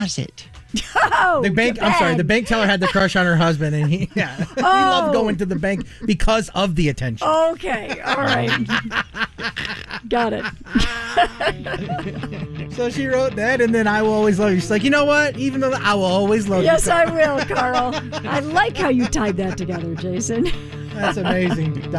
closet. Oh, The bank. I'm sorry. The bank teller had the crush on her husband, and he loved going to the bank because of the attention. Okay, all right. Got it. So she wrote that, and then I will always love you. She's like, you know what? Even though I will always love you. Yes, I will, Carl. I like how you tied that together, Jason. That's amazing.